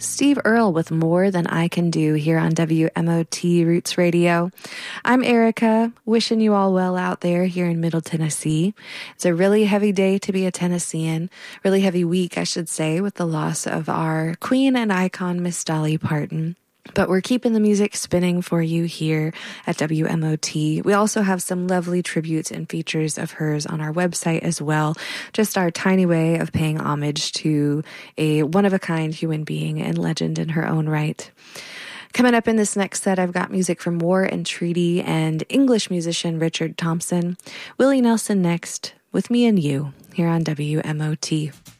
Steve Earle with More Than I Can Do here on WMOT Roots Radio. I'm Erica, wishing you all well out there here in Middle Tennessee. It's a really heavy day to be a Tennessean, really heavy week, I should say, with the loss of our queen and icon, Miss Dolly Parton. But we're keeping the music spinning for you here at WMOT. We also have some lovely tributes and features of hers on our website as well. Just our tiny way of paying homage to a one-of-a-kind human being and legend in her own right. Coming up in this next set, I've got music from War and Treaty and English musician Richard Thompson. Willie Nelson next, With Me and You, here on WMOT.